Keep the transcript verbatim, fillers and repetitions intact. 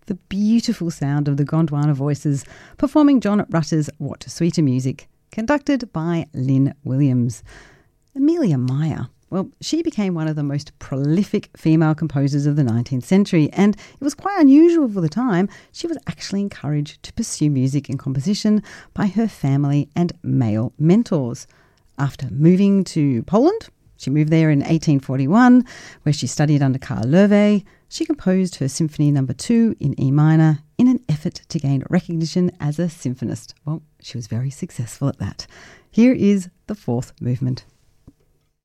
the beautiful sound of the Gondwana voices performing John Rutter's What Sweeter Music, conducted by Lynn Williams. Amelia Meyer, well, she became one of the most prolific female composers of the nineteenth century, and it was quite unusual for the time. She was actually encouraged to pursue music and composition by her family and male mentors. After moving to Poland, she moved there in eighteen forty-one, where she studied under Karl Löwe. She composed her Symphony Number Two in E minor in an effort to gain recognition as a symphonist. Well, she was very successful at that. Here is the fourth movement.